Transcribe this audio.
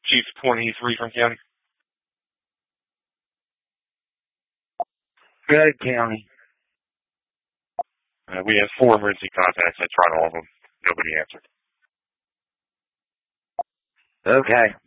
Chief 23 from County. Good, County. We have 4 emergency contacts. I tried all of them. Nobody answered. Okay.